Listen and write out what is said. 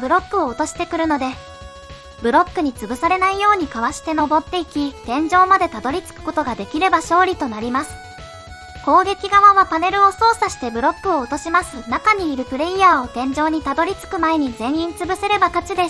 ブロックを落としてくるので、ブロックに潰されないようにかわして登っていき、天井までたどり着くことができれば勝利となります。攻撃側はパネルを操作してブロックを落とします。中にいるプレイヤーを天井にたどり着く前に全員潰せれば勝ちです。